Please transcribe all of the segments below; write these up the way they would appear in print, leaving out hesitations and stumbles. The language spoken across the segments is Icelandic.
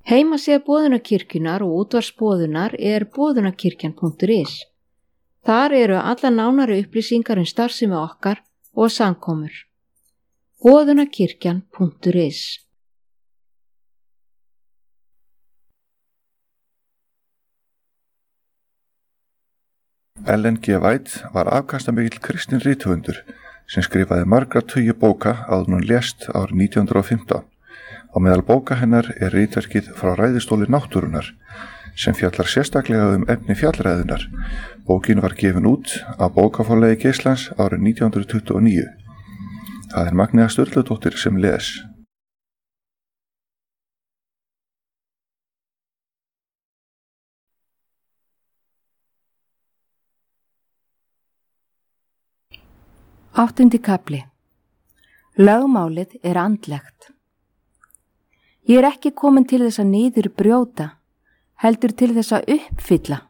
Heimasíða Boðunarkirkjunnar og útvarpsboðunar boðunarkirkjan.is. Þar eru allar nánari upplýsingar starfsemi okkar og samkomur. Boðunarkirkjan.is. Ellen G. White var afkastamikill kristinn rithöfundur sem skrifaði margra tugi bóka áður en hún lést árið 1915. Á meðal bóka hennar ritverkið Frá ræðustóli náttúrunnar sem fjallar sérstaklega efni fjallræðunnar. Bókin var gefin út af bókaforlagi Geislands árið 1929. Það Magnea Sturludóttir sem les. Áttundi kafli. Lögmálið andlegt. Ég ekki komin til þess að niður brjóta, heldur til þess að uppfylla.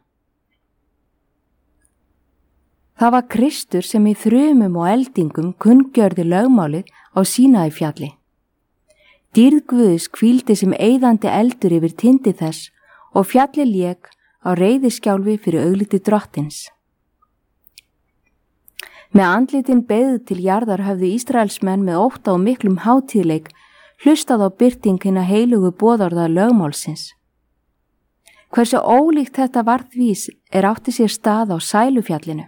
Það var Kristur sem í þrumum og eldingum kunngjörði lögmálið á Sínaífjalli. Dýrð Guðs hvíldi sem eyðandi eldur yfir tindi þess og fjallið lék á reiðiskjálfi fyrir augliti drottins. Með andlitin beðið til jarðar höfðu Ísraelsmenn með ótta og miklum hátíðleik hlustað á birting hinna heilugu boðorða lögmálsins. Hversu ólíkt þetta varðvís átti sér stað á Sælufjallinu.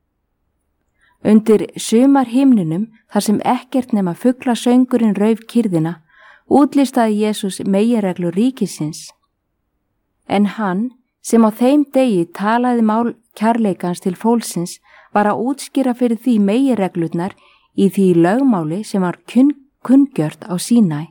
Undir sumarhimninum, þar sem ekkert nema fuglasöngurinn rauf kyrðina, útlistaði Jesús meginreglur ríkisins. En hann, sem á þeim degi talaði mál kærleikans til fólksins, var að útskýra fyrir því meginreglurnar í því lögmáli sem var kunngjört á Sínaí.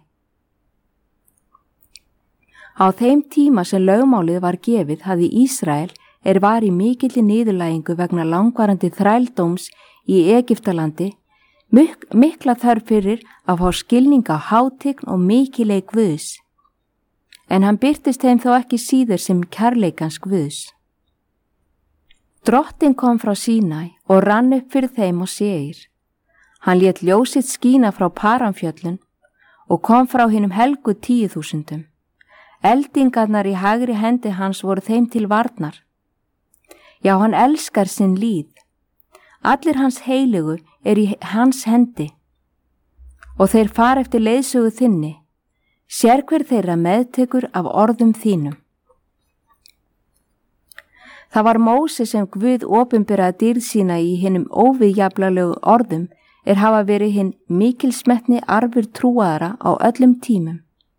Á þeim tíma sem lögmálið var gefið hafði Ísrael var í mikilli niðurlægingu vegna langvarandi þrældóms í Egyptalandi mikla þörf fyrir að fá skilning á hátign og mikileik Guðs. En hann birtist þeim þó ekki síður sem kærleikans Guðs. Drottinn kom frá Sínaí og rann upp fyrir þeim og Seir. Hann lét ljósið skína frá Paranfjöllum og kom frá hinum helgu 10.000. Eldingarnar í hægri hendi hans voru þeim til varnar. Já, hann elskar sinn líð. Allir hans heiligu í hans hendi og þeir fara eftir leiðsögu þinni. Sérhver þeirra meðtekur af orðum þínum. Það var Móse sem Guð opinberaði dýrð sína í hinum óviðjafnanlegu orðum hafa verið hinn mikilsmetni arfur trúaðara á öllum tímum.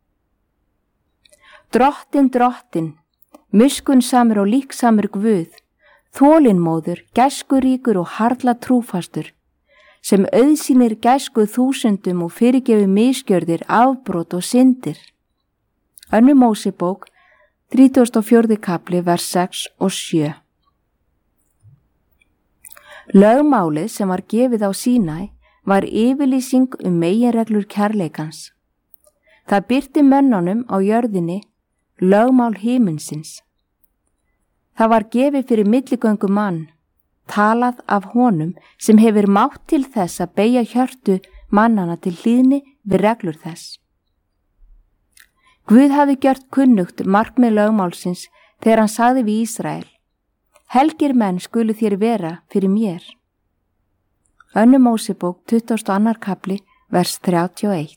Drottinn, miskunnsamur og líksamur Guð, þolinmóður, gæskuríkur og harla trúfastur, sem auðsýnir gæsku þúsundum og fyrirgefi misgjörðir, afbrot og syndir. Önnur Mósebók, 34. kapli, vers 6 og 7. Lögmálið sem var gefið á Sínaí var yfirlýsing meginreglur kærleikans. Það birti mönnunum á jörðinni lögmál himinsins. Það var gefið fyrir milligöngu mann, talað af honum sem hefur mátt til þess að beygja hjörtu mannana til hlýðni við reglur þess. Guð hafði gjört kunnugt markmið lögmálsins þegar hann sagði við Ísrael: Helgir menn skulu þér vera fyrir mér. Önnur Mósebók, 22. kapli, vers 31.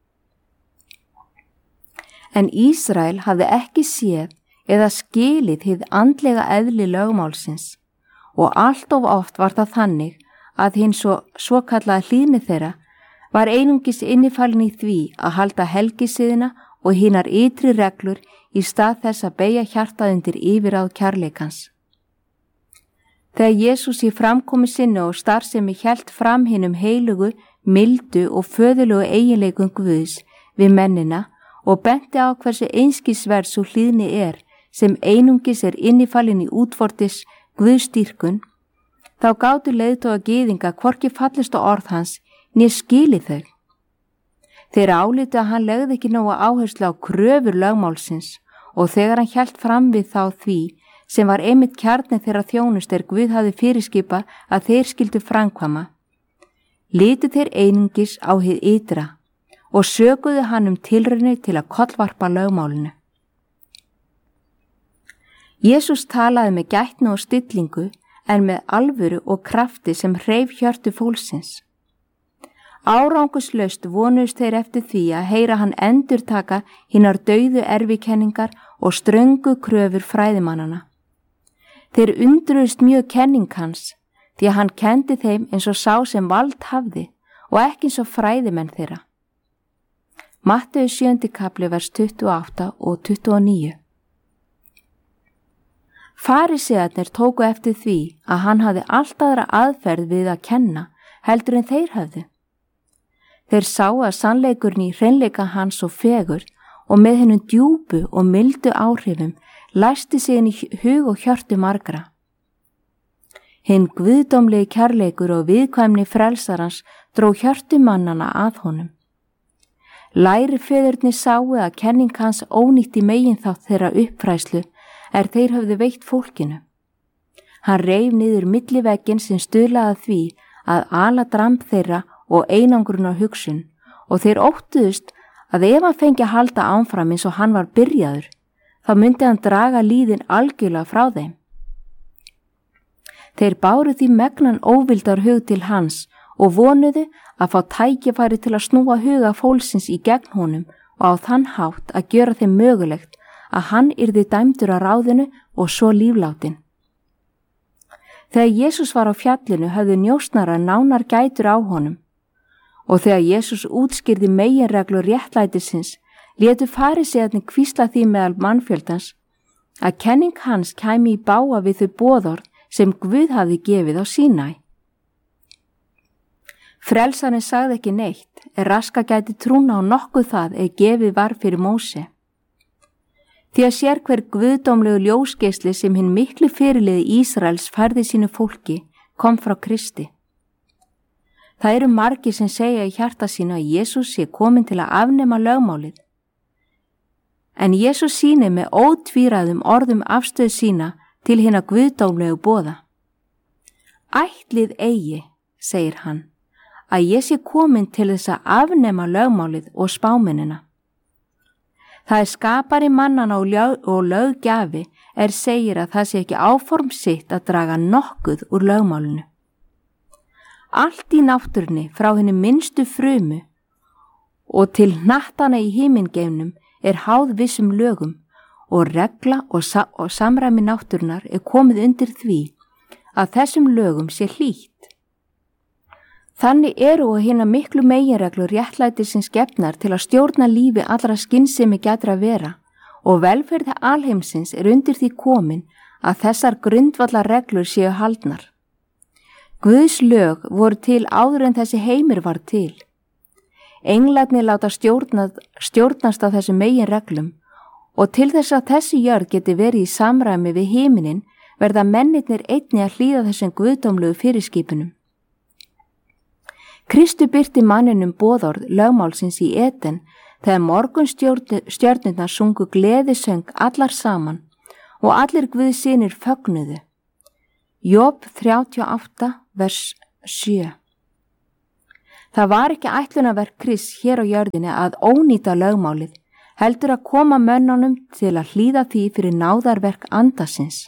En Ísrael hafði ekki séð eða skilið hið andlega eðli lögmálsins og allt of oft var það þannig að hinn svokallaða hlýðni þeirra var einungis innifalin í því að halda helgisiðina og hinar ytri reglur í stað þess að beygja hjartað undir yfirráð kærleikans. Þegar Jesús í framkomu sinni og starfsemi hélt fram hinum heilugu, mildu og föðulegu eiginleikum Guðs við mennina og benti á hversu einskisverð sú hlýðni sem einungis innifalin í útvortis Guðstýrkun, þá gátu leiðtoga gyðinga hvorki fallist á orð hans né skilið þau. Þeir álitu að hann legði ekki nóga áherslu á kröfur lögmálsins og þegar hann hélt fram við þá því sem var einmitt kjarni þeirra þjónustu Guð hafði fyrirskipað að þeir skyldu framkvæma, litu þeir einungis á hið ytra og sökuðu hann tilraunir til að kollvarpa lögmálinu. Jésús talaði með gætni og stillingu en með alvöru og krafti sem hreif hjörtu fólksins. Árangurslaust vonuðust þeir eftir því að heyra hann endurtaka hinar dauðu erfikenningar og ströngu kröfur fræðimannana. Þeir undruðust mjög kenning hans því að hann kendi þeim eins og sá sem vald hafði og ekki eins og fræðimenn þeirra. Matteus 7. kapli vers 28 og 29. Farisearnir tóku eftir því að hann hafði allt aðra aðferð við að kenna heldur en þeir höfðu. Þeir sáu að sannleikurinn í hreinleika hans og fegurð og með hennum djúpu og mildu áhrifum læsti sig inn í hug og hjörtu margra. Hinn guðdómlegi kærleikur og viðkvæmni frelsarans dró hjörtu mannana að honum. Lærifeðurnir sáu að kenning hans ónýtti meginþátt þeirra uppfræðslu þeir höfðu veitt fólkinu. Hann reif niður millivegginn sem stuðlaði því að ala dramb þeirra og einangrunar hugsun og þeir óttuðust að ef hann fengi að halda áfram eins og hann var byrjaður, þá myndi hann draga líðin algjörlega frá þeim. Þeir báru því megnan óvildar hug til hans og vonuðu að fá tækifæri til að snúa huga fólksins í gegn honum og á þann hátt að gjöra þeim mögulegt að hann yrði dæmdur að ráðinu og svo líflátin. Þegar Jesús var á fjallinu höfðu njósnarar nánar gætur á honum og þegar Jesús útskýrði meginreglur réttlætisins létu farisearnir hvísla því meðal mannfjöldans að kenning hans kæmi í bága við þau boðorð sem Guð hafði gefið á Sínæ. Frelsarinn sagði ekki neitt raska gæti trúna á nokkuð það gefið var fyrir Móse. Því að sér hver guðdómlegu ljósgeisli sem hinn mikli fyrirliði Ísraels færði sínu fólki kom frá Kristi. Það eru margir sem segja í hjarta sínu að Jesús sé komin til að afnema lögmálið. En Jesús sýnir með ótvíræðum orðum afstöðu sína til hinna guðdómlegu boða. Ætlið eigi, segir hann, að ég sé komin til þess að afnema lögmálið og spámennina. Það skapari mannana og löggjafi segir að það sé ekki áform sitt að draga nokkuð úr lögmálinu. Allt í náttúrunni frá henni minnstu frumu og til hnattana í himingeimnum háð vissum lögum og regla og samræmi náttúrunar komið undir því að þessum lögum sé hlýtt. Þannig eru og hinna miklu meginreglur réttlætisins gefnar til að stjórna lífi allra skynsemi gætra vera og velferði alheimsins undir því komin að þessar grundvallar reglur séu haldnar. Guðs lög voru til áður en þessi heimur var til. Englarnir láta stjórnast á þessum meginreglum og til þess að þessi jörð geti verið í samræmi við himinin verða mennirnir einnig að hlýða þessum guðdómlegu fyrirskipunum. Kristu birti manninum boðorð lögmálsins í Eden þegar morgunstjörnurnar sungu gleðisöng allar saman og allir Guðssynir fögnuðu. Job 38 vers 7. Það var ekki ætlunarverk Krists hér á jörðinni að ónýta lögmálið, heldur að koma mönnunum til að hlýða því fyrir náðarverk andasins.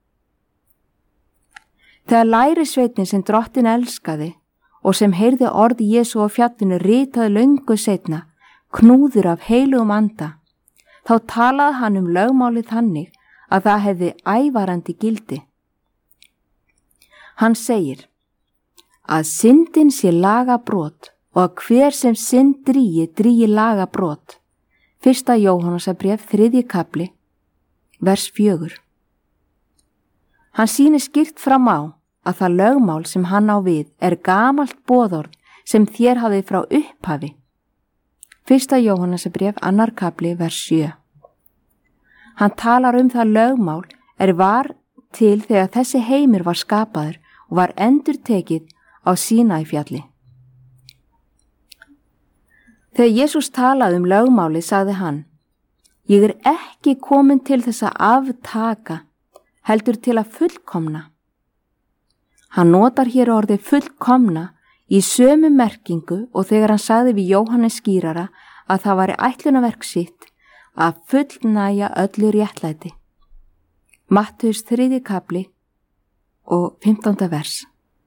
Þegar lærisveinninn sem Drottin elskaði og sem heyrði orð Jesú á fjallinu ritaði löngu seinna, knúður af heilugum anda, þá talaði hann lögmálið þannig að það hefði ævarandi gildi. Hann segir að syndin sé lagabrot og að hver sem synd drýgi lagabrot. 1. Jóhannesarbréf 3. kapli, vers 4. Hann sýnir skýrt fram á að það lögmál sem hann á við gamalt boðorð sem þér hafið frá upphafi. 1. Jóhannesarbréf 2. kapli, vers 7. Hann talar það lögmál var til þegar þessi heimur var skapaður og var endurtekið á Sínæfjalli. Þegar Jesús talaði lögmáli sagði hann: Ég ekki komin til þess að aftaka, heldur til að fullkomna. Hann notar hér orðið fullkomna í sömu merkingu og þegar hann sagði við Jóhannes skýrara að það væri ætlunarverk sitt að fullnægja öllu réttlæti. Mattheus 3. kapli og 15. vers.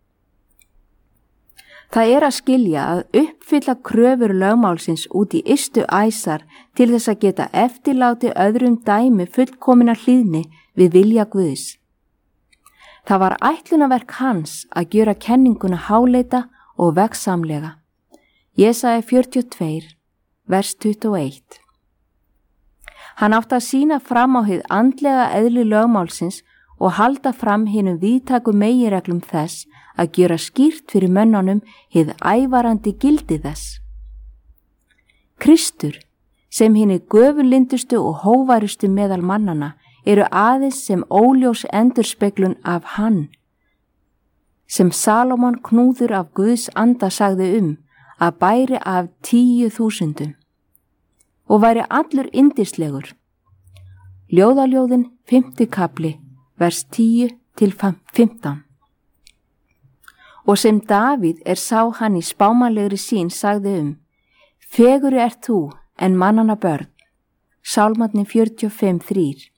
Það er að skilja að uppfylla kröfur lögmálsins út í ystu æsar til þess að geta eftirláti öðrum dæmi fullkominna hlýðni við vilja Guðs. Það var ætlunarverk hans að gjöra kenninguna háleita og vegsamlega. Jesaja 42, vers 21. Hann átti að sýna fram á hið andlega eðli lögmálsins og halda fram hinum víðtæku meginreglum þess að gjöra skýrt fyrir mönnunum hið ævarandi gildi þess. Kristur, sem hinni göfurlindustu og hóværustu meðal mannana, eru aðeins sem óljós endurspeglun af hann, sem Salomon knúður af Guðs anda sagði að bæri af 10.000 og væri allur yndislegur. Ljóðaljóðin 5. kapli, vers 10 til 15. Og sem Davíð sá hann í spámanlegri sín sagði fegurri ert þú en mannanna börn. Sálmarnir 45:3.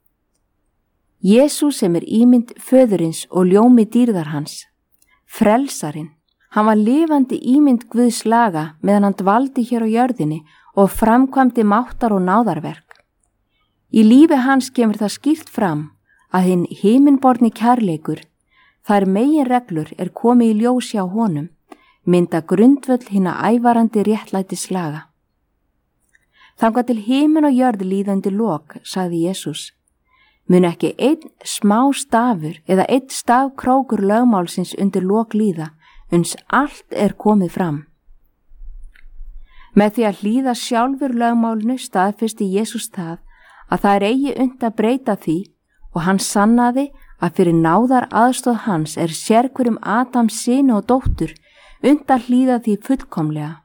Jesús sem ímynd föðurins og ljómi dýrðar hans, frelsarinn, hann var lifandi ímynd Guðs laga meðan hann dvaldi hér á jörðinni og framkvæmdi máttar og náðarverk. Í lífi hans kemur það skýrt fram að hinn himinborni kærleikur, þær meginreglur komið í ljós hjá honum, mynda grundvöll hinna ævarandi réttlætis laga. Þangað til himin og jörð líðandi lok, sagði Jesús, mun ekki einn smá stafur eða einn stafkrókur lögmálsins undir lok líða, uns allt komið fram. Með því að hlýða sjálfur lögmálinu staðfesti Jesús það að það eigi unnt að breyta því og hann sannaði að fyrir náðar aðstoð hans sérhverjum Adams syni og dóttur unnt að hlýða því fullkomlega.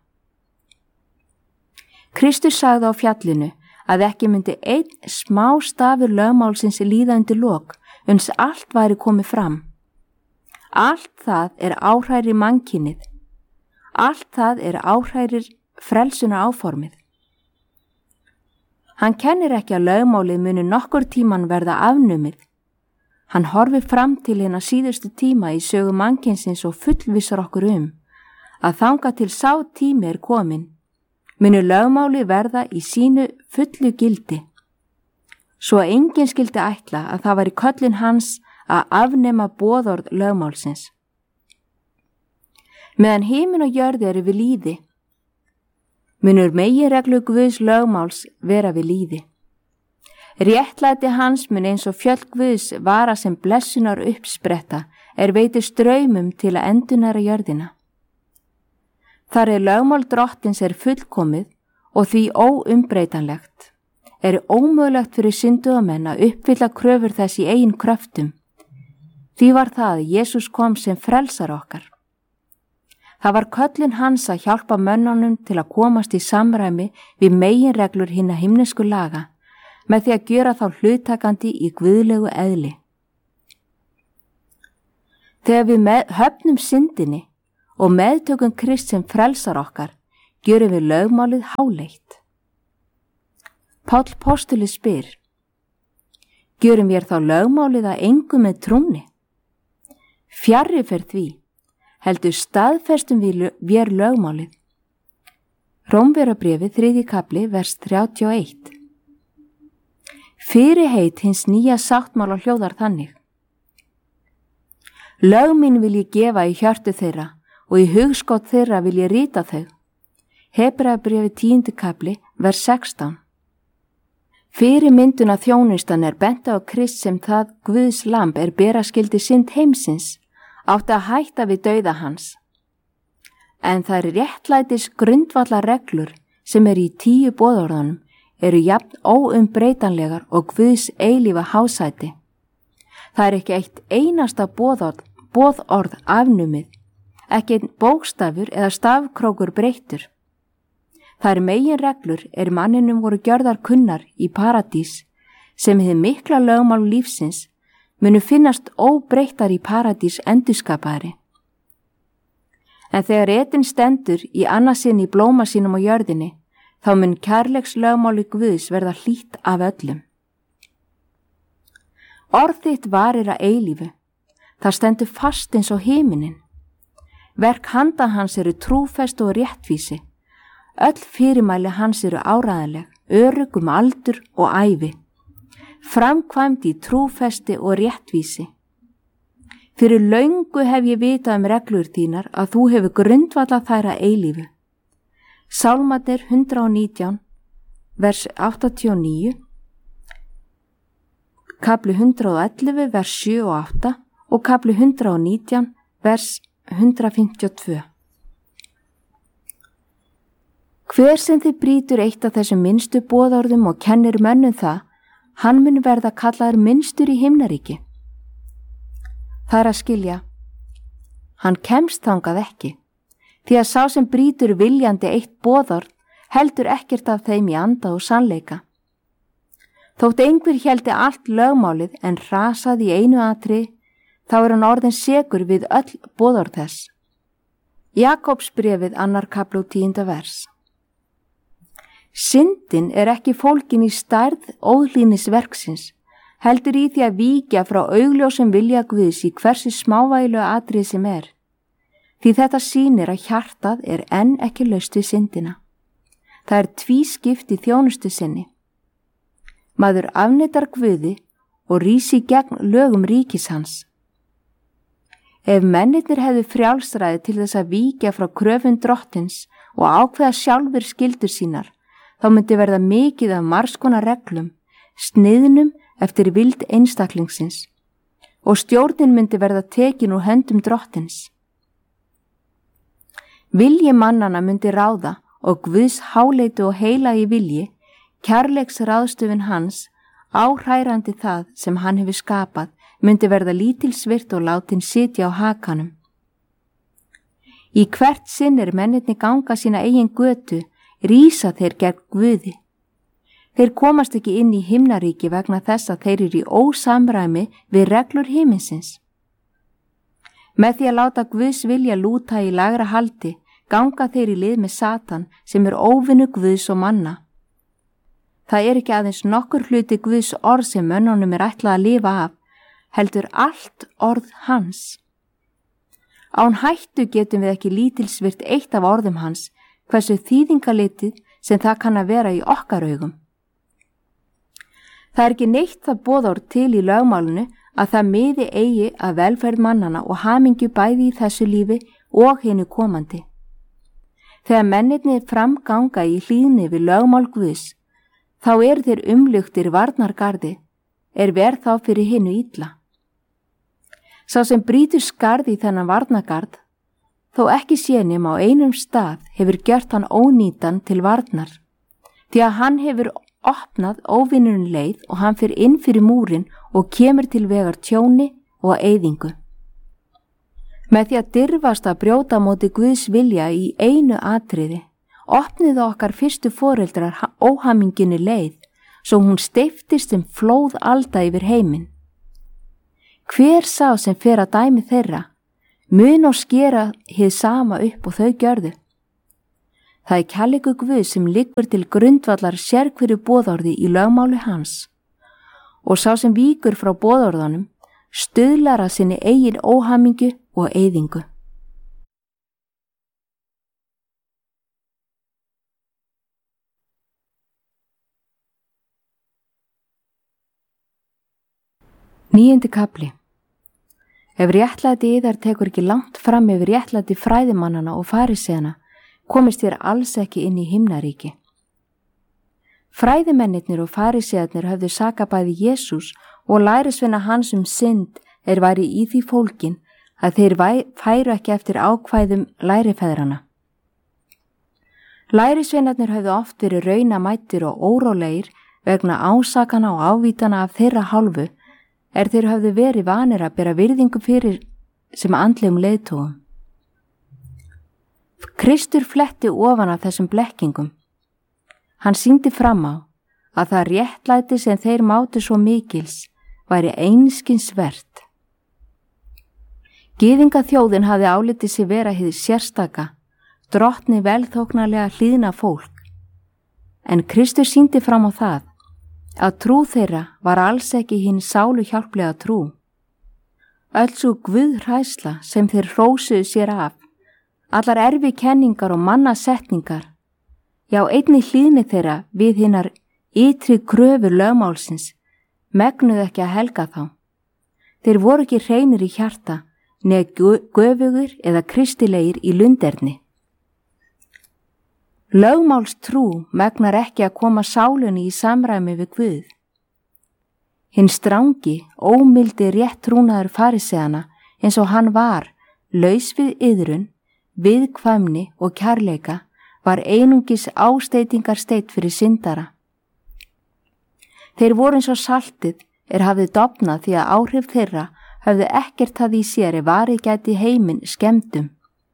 Kristur sagði á fjallinu að ekki myndi einn smá stafur lögmálsins líða undir lok, uns allt væri komið fram. Allt það áhrærir mannkynið. Allt það áhrærir frelsunar áformið. Hann kennir ekki að lögmálið muni nokkur tíman verða afnumið. Hann horfir fram til hérna síðustu tíma í sögu mannkynsins og fullvissar okkur að þangað til sá tími komin, muni lögmáli verða í sínu fullu gildi. Svo enginn skildi ætla að það væri köllun hans að afnema boðorð lögmálsins. Meðan himin og jörð við líði, munur meginreglu Guðs lögmáls vera við líði. Réttlæti hans mun eins og fjöll Guðs vara sem blessunar uppspretta veitir straumum til að endurnæra jörðina. Þar lögmál drottins fullkomið og því óumbreytanlegt, ómögulegt fyrir synduðamenn að uppfylla kröfur þess í eigin kröftum. Því var það Jesús kom sem frelsar okkar. Það var köllun hans að hjálpa mönnunum til að komast í samræmi við meginreglur hinna himnesku laga, með því að gjöra þá hluttakandi í guðlegu eðli. Þegar við höfnum syndinni og meðtökum Krist sem frelsar okkar, gjörum við lögmálið háleitt. Páll postuli spyr, gjörum við þá lögmálið að engu með trúnni? Fjarri fer því, heldur staðfestum við lögmálið. Rómverjabréfið 3. kapli, vers 31. Fyrirheit hins nýja sáttmála hljóðar þannig. Lög mín vil ég gefa í hjörtu þeirra og í hugskot þeirra vil ég rita þau. Hebreabréfið 10. kapli, vers 16. Fyrir mynduna þjónustan bent á Krist sem það Guðs lamb bera skyldi synd heimsins, átti að hætta við dauða hans. En það réttlætis grundvallar reglur sem í 10 boðorðunum jafn óumbreytanlegar og Guðs eilífa hásæti. Það ekki eitt einasta boðorð afnumið, ekki einn bókstafur eða stafkrókur breyttur. Þær meginreglur manninum voru gjörðar kunnar í paradís sem hið mikla lögmál lífsins munu finnast óbreyttar í paradís endurskapaðri. En þegar etin stendur í annarsinn í blóma sínum á jörðinni, þá mun kærleiks lögmáli Guðs verða hlýtt af öllum. Orð þitt varir að eilífu. Það stendur fast eins og himinin. Verk handa hans eru trúfest og réttvísi. Öll fyrirmæli hans eru áræðanleg, örugg aldur og ævi. Framkvæmd í trúfesti og réttvísi. Fyrir löngu hef ég vitað reglur þínar að þú hefur grundvallað þær að eilífu. Sálmarnir 119, vers 89, kapli 111, vers 7 og 8 og kapli 119, vers 152. Hver sem þið brýtur eitt af þessum minnstu boðorðum og kennir mönnum það, hann mun verða kallaður minnstur í himnaríki. Það að skilja, hann kemst þangað ekki, því að sá sem brýtur viljandi eitt boðorð heldur ekkert af þeim í anda og sannleika. Þótt einhver héldi allt lögmálið en rasaði í einu atriði, þá hann orðinn sekur við öll boðorð þess. Jakobsbréfið 2. kapli og 10. vers. Syndin ekki fólgin í stærð óhlýðnisverksins, heldur í því að víkja frá augljósum vilja Guðs í hversu smávægilegu atriði sem Því þetta sýnir að hjartað enn ekki laust við syndina. Það tvískipt í þjónustu sinni. Maður afneitar Guði og rísi gegn lögum ríkis hans. Ef mennirnir hefðu frjálsræði til þess að víkja frá kröfum drottins og ákveða sjálfur skyldur sínar, þá myndi verða mikið af margskonar reglum, sniðnum eftir vild einstaklingsins og stjórnin myndi verða tekin úr höndum drottins. Vilji mannana myndi ráða og Guðs háleitu og heilagi vilji, kærleiks ráðstöfun hans, áhrærandi það sem hann hefur skapað, myndi verða lítilsvirt og látin sitja á hakanum. Í hvert sinn mennirnir ganga sína eigin götu, rísa þeir gegn Guði. Þeir komast ekki inn í himnaríki vegna þess að þeir eru í ósamræmi við reglur himinsins. Með því að láta Guðs vilja lúta í lægra haldi, ganga þeir í lið með Satan sem óvinur Guðs og manna. Það ekki aðeins nokkur hluti Guðs orð sem mönnunum ætlað að lifa af, heldur allt orð hans. Án hættu getum við ekki lítilsvirt eitt af orðum hans, hversu þýðingalitið sem það kann að vera í okkar augum. Það ekki neitt það boðorð til í lögmálinu að það miði eigi að velferð mannana og hamingju bæði í þessu lífi og hinu komandi. Þegar mennirnir framganga í hlýðni við lögmál Guðs, þá þeir umluktir varnargarði, verð þá fyrir hinu illa. Sá sem brýtur skarð í þennan varnargarð, þó ekki sé nema á einum stað hefur gjört hann ónýtan til varnar, því að hann hefur opnað óvinnurinn leið og hann fer inn fyrir múrin og kemur til vegar tjóni og eyðingu. Með því að dirfast að brjóta móti Guðs vilja í einu atriði, opniðu okkar fyrstu foreldrar óhaminginni leið, svo hún steyptist sem flóð alda yfir heiminn. Hver sá sem fer að dæmi þeirra, mun og skera hið sama upp og þau gjörðu. Það kærleikur Guðs sem liggur til grundvallar sérhverju boðorði í lögmáli hans, og sá sem víkur frá boðorðunum stuðlar að sinni eigin óhamingju og eyðingu. Níundi kapli. Ef réttlæti yðar tekur ekki langt fram yfir réttlæti fræðimannana og fariseana, komist þér alls ekki inn í himnaríki. Fræðimennirnir og farisearnir höfðu sakað bæði Jesús og lærisveina hans synd væri í því fólgin að þeir færu ekki eftir ákvæðum lærifeðrana. Lærisveinarnir höfðu oft verið raunamættir og órólegir vegna ásakana og ávítana af þeirra hálfu, þeir höfðu verið vanir að bera virðingu fyrir sem andlegum leiðtogum. Kristur fletti ofan af þessum blekkingum. Hann sýndi fram á að það réttlæti sem þeir mátu svo mikils væri einskis vert. Gyðingaþjóðin hafði álitið sig vera hið sérstaka, drottni velþóknarlega hlýðna fólk. En Kristur sýndi fram á það að trú þeirra var alls ekki hinn sálu hjálplega trú. Öll svo guðhræðsla sem þeir hrósuðu sér af, allar erfi kenningar og mannasetningar, já einnig hlýðni þeirra við hinnar ytri kröfur lögmálsins, megnuðu ekki að helga þá. Þeir voru ekki hreinir í hjarta, neða göfugir eða kristilegir í lunderni. Lögmálstrú megnar ekki að koma sálunni í samræmi við Guð. Hinn strangi, ómildi réttrúnaður fariseana eins og hann var, laus við iðrun, viðkvæmni og kærleika, var einungis ásteytingarsteitt fyrir syndara. Þeir voru eins og saltið hafði dofnað því að áhrif þeirra höfðu ekkert það í sér varið gæti heiminn skemmdum.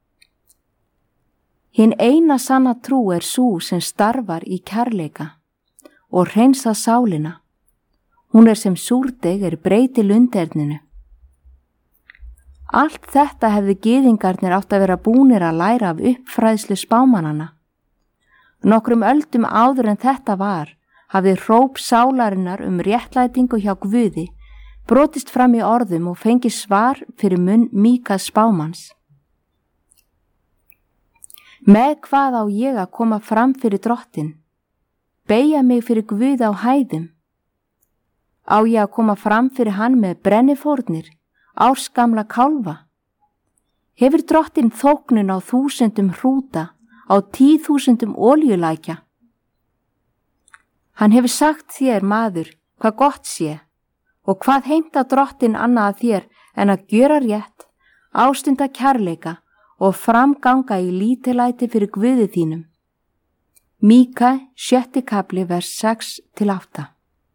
Hinn eina sanna trú sú sem starfar í kærleika og hreinsa sálina. Hún sem súrdeg breyti lunderninu. Allt þetta hefði gyðingarnir átt að vera búnir að læra af uppfræðslu spámanana. Nokkrum öldum áður en þetta var, hafði hróp sálarinnar réttlætingu hjá Guði brotist fram í orðum og fengið svar fyrir munn Míkas spámans. Með hvað á ég að koma fram fyrir Drottin? Beygja mig fyrir Guð á hæðum? Á ég að koma fram fyrir hann með brennifórnir, ársgamla kálfa? Hefur Drottinn þóknun á 1000 hrúta, á 10.000 oljulækja? Hann hefur sagt þér, maður, hvað gott sé, og hvað heimta Drottinn annað að þér en að gjöra rétt, ástunda kærleika og framganga í lítillæti fyrir Guði þínum. Míka 7. kafli vers 6-8.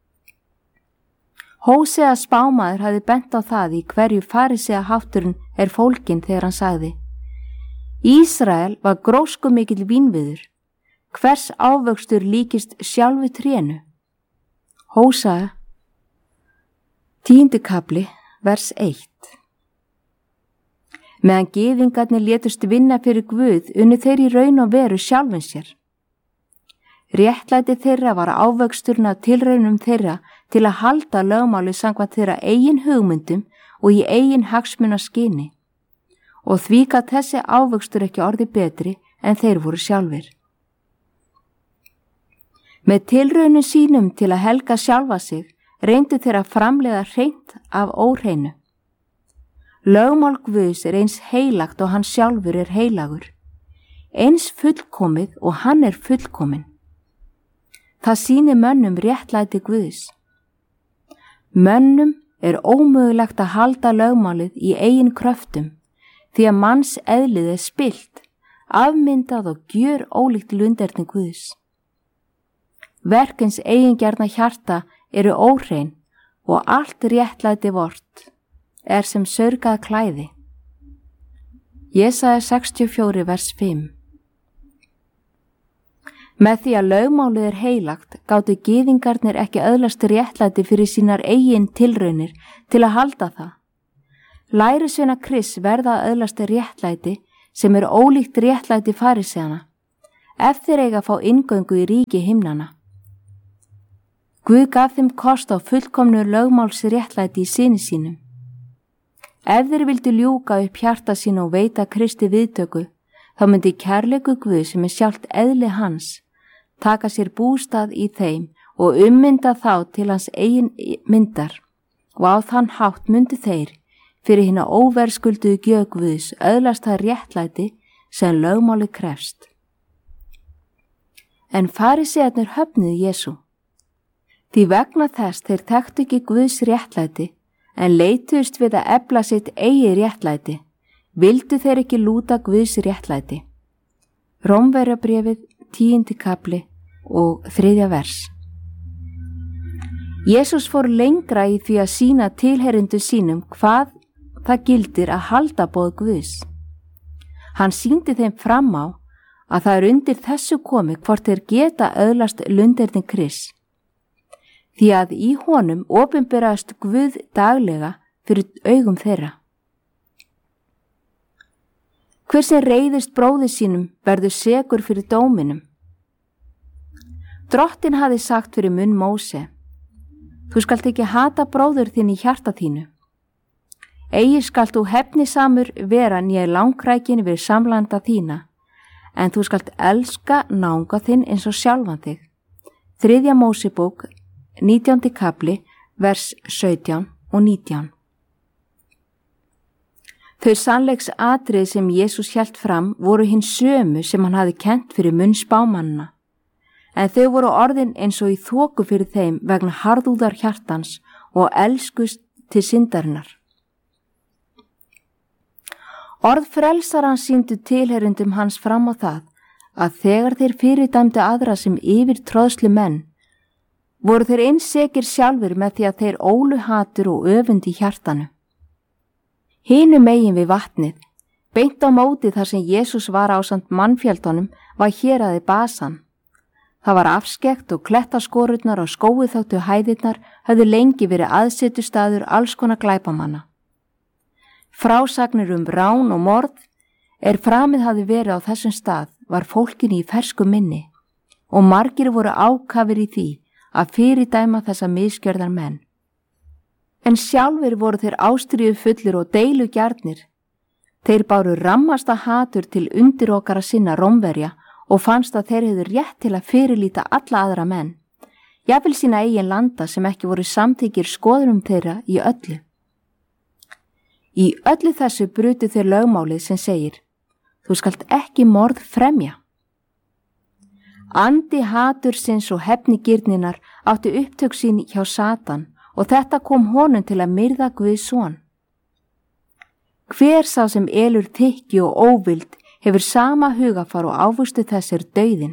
Hósea spámaður hafði bent á það í hverju farisea hátturinn fólginn þegar hann sagði: Ísrael var gróskumikill vínviður, hvers ávöxtur líkist sjálfu trénu. Hósea 10. kafli vers 1. Meðan gyðingarnir létust vinna fyrir Guð unnu þeir í raun og veru sjálfum sér. Réttlæti þeirra var ávöxturinn af tilraunum þeirra til að halda lögmáli samkvæmt þeirra eigin hugmyndum og í eigin hagsmunaskyni, og því gat þessi ávöxtur ekki orði betri en þeir voru sjálfir. Með tilraunum sínum til að helga sjálfa sig reyndu þeir að framleiða hreint af óhreinu. Lögmál Guðs eins heilagt og hann sjálfur heilagur, eins fullkomið og hann fullkominn. Það sýnir mönnum réttlæti Guðs. Mönnum ómögulegt að halda lögmálið í eigin kröftum, því að manns eðlið spillt, afmyndað og gjör ólíkt lunderni Guðs. Verkins eigingjarna hjarta óhrein og allt réttlæti vort sem saurgað klæði. Jesaja 64 vers 5. Með því að lögmálið heilagt gátu gyðingarnir ekki öðlast réttlæti fyrir sínar eigin tilraunir til að halda það. Lærisveina Krists verða að öðlast réttlæti sem ólíkt réttlæti fariseana, ef þeir eiga að fá inngöngu í ríki himnanna. Guð gaf þeim kost á fullkomnu lögmáls réttlæti í syni sínum. Ef þeir vildu ljúka upp hjarta sín og veita Kristi viðtöku, þá myndi kærleiku Guð sem sjálft eðli hans taka sér bústað í þeim og ummynda þá til hans eigin myndar, og á þann hátt myndu þeir fyrir hina óverðskulduðu gjöf Guðs öðlast það réttlæti sem lögmáli krefst. En farisearnir höfnuðu Jesú. Því vegna þess þeir þekktu ekki Guðs réttlæti en leituðust við að efla sitt eigi réttlæti, vildu þeir ekki lúta Guðs réttlæti. Rómverjabréfið 10. kafli og 3. vers. Jesús fór lengra í því að sýna tilheyrendur sínum hvað það gildir að halda boð Guðs. Hann sýndi þeim fram á að það undir þessu komið hvort þeir geta öðlast lunderni Krists, því að í honum opinberast Guð daglega fyrir augum þeirra. Hver sem reiðist bróði sínum verður sekur fyrir dóminum. Drottinn hafði sagt fyrir munn Móse: Þú skalt ekki hata bróður þinn í hjarta þínu. Eigi skalt þú hefnisamur vera né langrækin við samlanda þína, en þú skalt elska náunga þinn eins og sjálfan þig. 3. Mósebók, 19. kapli, vers 17 og 19. Þau sannleiks atriði sem Jesús hélt fram voru hinn sömu sem hann hafi kennt fyrir munn spámannana, en þau voru orðin eins og í þoku fyrir þeim vegna harðúðar hjartans og elskust til syndarinnar. Orð frelsarans sýndu tilherundum hans fram á það að þegar þeir fyrirdæmdu aðra sem yfirtróðslu menn, voru þeir einsekir sjálfur með því að þeir ólu hatur og öfund í hjartanu. Hinum megin við vatnið, beint á móti þar sem Jesús var ásamt mannfjöldunum, var héraði Basan. Það var afskekkt og klettaskorurnar og skóiþáttu hæðirnar höfðu lengi verið aðsetustaður alls konar glæpamanna. Frásagnir rán og morð framið hafi verið á þessum stað var fólkinni í fersku minni og margir voru ákafir í því að fyrirdæma þessa misgjörðar menn. En sjálfur voru þeir ástríðu fullir og deilugjarnir. Þeir báru rammasta hatur til undirokkara sinna Rómverja og fannst að þeir hefðu rétt til að fyrirlíta alla aðra menn, jafnvel sína eigin landa sem ekki voru samþykir skoðunum þeirra í öllu. Í öllu þessu brutu þeir lögmálið sem segir: þú skalt ekki morð fremja. Andi hatursins og hefnigirninar átti upptök sín hjá Satan og þetta kom honum til að myrða Guðs son. Hver sá sem elur þykki og óvild hefur sama hugafar og ávustu þess dauðinn.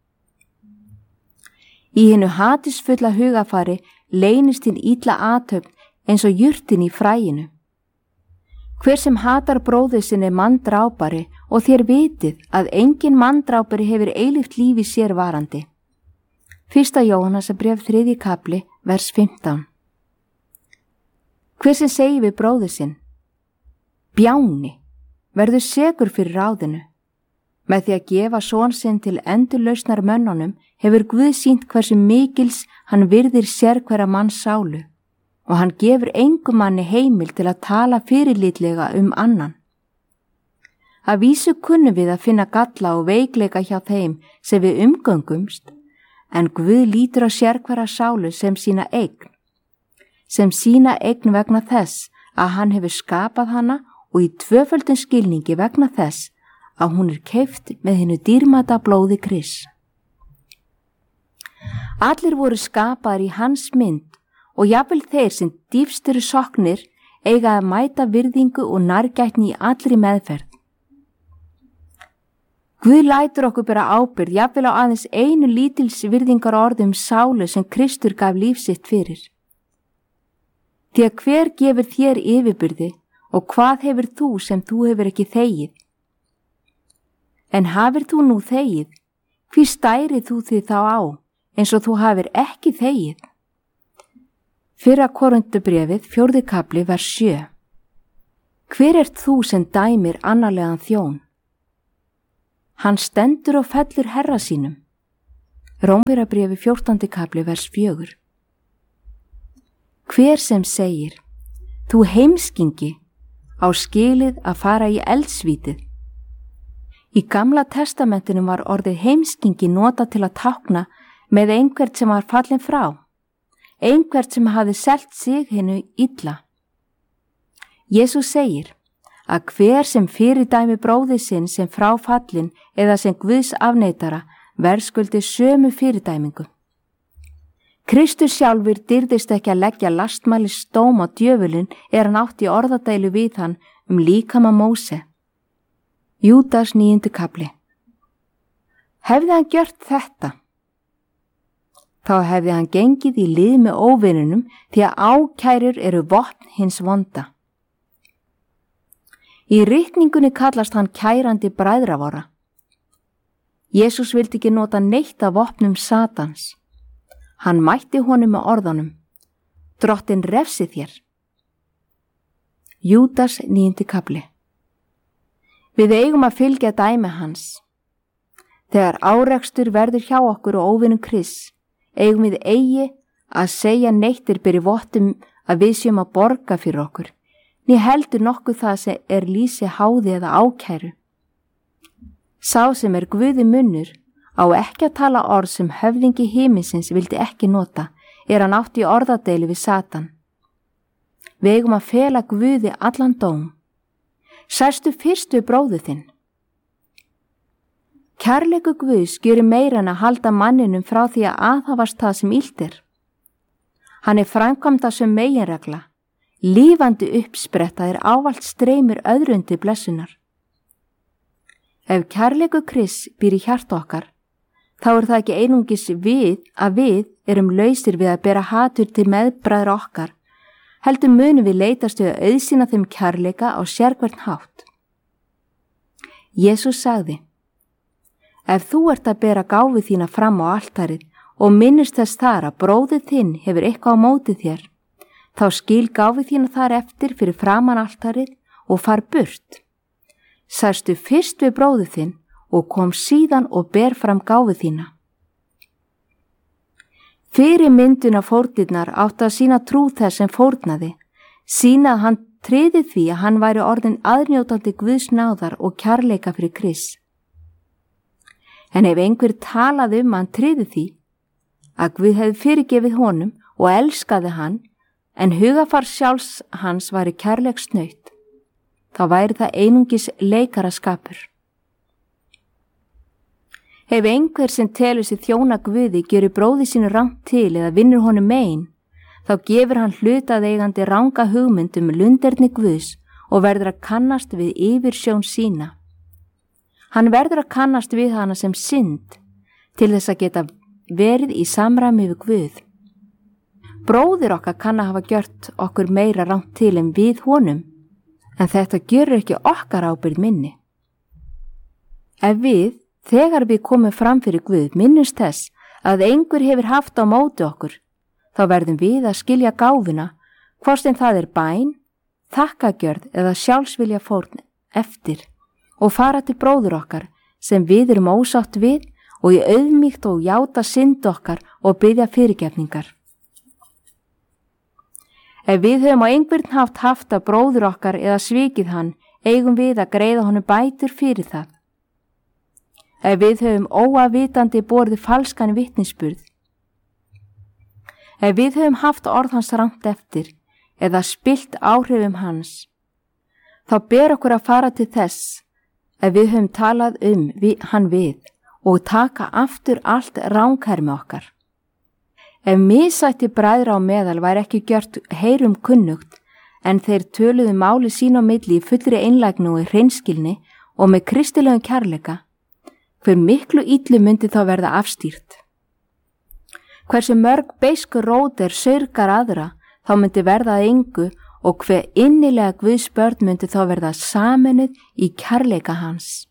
Í hinu hatisfulla hugafari leynist hinn illa athöfn eins og jurtin í fræinu. Hver sem hatar bróður sinni manndrápari og þér vitið að engin manndrápari hefur eilíft lífi sér varandi. 1. Jóhannesarbréf 3. kapli, vers 15. Hver sem segir við bróður sinn: bjáni, verður sekur fyrir ráðinu. Með því að gefa son sinn til endurlausnar mönnunum hefur Guð sýnt hversu mikils hann virðir sérhverja manns sálu og hann gefur engum manni heimild til að tala fyrirlitlega annan. Að vísu kunnum við að finna galla og veikleika hjá þeim sem við umgöngumst, en Guð lítur á sérhverja sálu sem sína eign vegna þess að hann hefur skapað hana og í tvöföldum skilningi vegna þess að hún keypt með hinu dýrmæta blóði Krists. Allir voru skapaðir í hans mynd og jafnvel þeir sem dýpst eru sokknir eiga að mæta virðingu og nærgætni í allri meðferð. Guð lætur okkur bera ábyrgð jafnvel á aðeins einu lítils virðingar orðum sálu sem Kristur gaf líf sitt fyrir. Því að hver gefur þér yfirbyrði og hvað hefur þú sem þú hefur ekki þegið? En hafir þú nú þegið, hví stærið þú þig þá á, eins og þú hafir ekki þegið? 1. Korinthubréfið 4. kapli, vers 7. Hver ert þú sem dæmir annarlegan þjón? Hann stendur og fellur herra sínum. Rómverjabréfið 14. kapli, vers 4. Hver sem segir: þú heimskingi, á skilið að fara í eldsvítið. Í Gamla testamentinu var orðið heimskingi notað til að tákna með einhvert sem var fallin frá, einhvert sem hafði selt sig hinu illa. Jesús segir að hver sem fyrirdæmi bróður sinn sem frá fallin eða sem Guðs afneitara verðskuldi sömu fyrirdæmingu. Kristur sjálfur dyrðist ekki að leggja lastmælis dóm á djöfulinn hann átti í orðadælu við hann líkama Móse. Júdas 9. kapli. Hefði hann gjört þetta, þá hefði hann gengið í lið með óvinunum því að ákærur eru vopn hins vonda. Í ritningunni kallast hann kærandi bræðravara. Jesús vildi ekki nota neitt af vopnum Satans. Hann mætti honum með orðunum: Drottinn refsi þér. Júdas 9. kapli. Við eigum að fylgja dæmi hans. Þegar árekstur verður hjá okkur og óvinum Krists, eigum við eigi að segja neittir beri vottum að við séum að borga fyrir okkur, né heldur nokkuð það sem lýsi háði eða ákæru. Sá sem Guði munnur á ekki að tala orð sem höfðingi himinsins vildi ekki nota, hann átt í orðadeilu við Satan. Við eigum að fela Guði allan dóm. Sæstu fyrst við bróður þinn. Kærleikur Guðs gjörir meira en að halda manninum frá því að aðhafast það sem illt er. Hann framkvæmda sem meginregla, lífandi uppspretta ávallt streymir öðrum til blessunar. Ef kærleikur Krists býr í hjarta okkar, þá það ekki einungis við erum lausir við að bera hatur til meðbræðra okkar, heldur munum við leitast við að auðsýna þeim kærleika á sérhvern hátt. Jesús sagði: Ef þú ert að bera gáfu þína fram á altarið og minnist þess þar að bróðir þinn hefur eitthvað á móti þér, þá skil gáfu þína þar eftir fyrir framan altarið og far burt. Sæstu fyrst við bróðir þinn og kom síðan og ber fram gáfu þína. Fyrir mynduna fórnirnar átti að sýna trú þess sem fórnaði, sýna að hann tryði því að hann væri orðin aðnjótandi Guðs náðar og kærleika fyrir Krist. En ef einhver talaði að hann tryði því að Guð hefði fyrirgefið honum og elskaði hann, en hugafar sjálfs hans væri kærleiksnaut, þá væri það einungis leikaraskapur. Ef einhver sem telur sig þjóna Guði gerir bróði sínu rangt til eða vinnur honum megin, þá gefur hann hlutaðeigandi ranga hugmyndum lunderni Guðs og verður að kannast við yfirsjón sína. Hann verður að kannast við hana sem synd til þess að geta verið í samræmi við Guð. Bróðir okkar kann að hafa gjört okkur meira rangt til en við honum, en þetta gjörur ekki okkar ábyrgð minni. Ef við, þegar við komum fram fyrir Guð, minnumst þess að einhver hefur haft á móti okkur, þá verðum við að skilja gáfuna, hvort sem það bæn, þakkagjörð eða sjálfsvilja fórn eftir og fara til bróður okkar sem við erum ósátt við og í auðmýkt og játa synd okkar og biðja fyrirgefningar. Ef við höfum á einhvern hátt haft að bróður okkar eða svikið hann, eigum við að greiða honum bætur fyrir það. Ef við höfum óavitandi borið falskan vitnisburð, ef við höfum haft orð hans rangt eftir eða spillt áhrifum hans, þá ber okkur að fara til þess ef við höfum talað hann við og taka aftur allt ranghermi okkar. Ef misætti bræðra á meðal væri ekki gjört heyrum kunnugt, en þeir töluðu máli sín á milli í fullri einlægni og í hreinskilni og með kristilegum kærleika, hver miklu illu myndi þá verða afstýrt. Hversu mörg beiskur rót saurgar aðra, þá myndi verða að engu og hver innilega Guðs börn myndi þá verða sameinuð í kærleika hans.